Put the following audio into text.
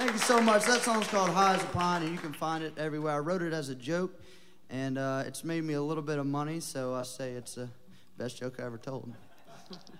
Thank you so much. That song's called High as a Pine, and you can find it everywhere. I wrote it as a joke, and it's made me a little bit of money, so I say it's the best joke I ever told.